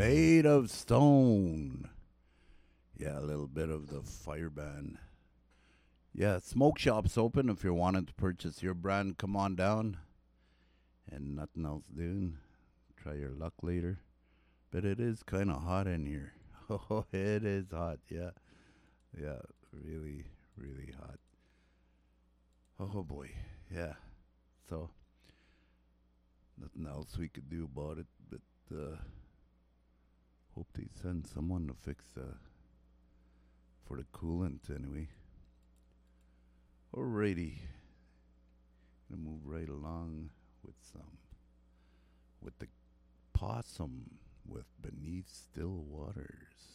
Made of Stone. Yeah, a little bit of the fire band. Yeah, smoke shops open if you're wanting to purchase your brand. Come on down. And nothing else doing. Try your luck later. But it is kind of hot in here. Oh, it is hot. Yeah. Yeah, really, really hot. Oh boy. Yeah. So, nothing else we could do about it. But hope they send someone to fix for the coolant anyway. Alrighty. Gonna move right along with with the possum with Beneath Still Waters.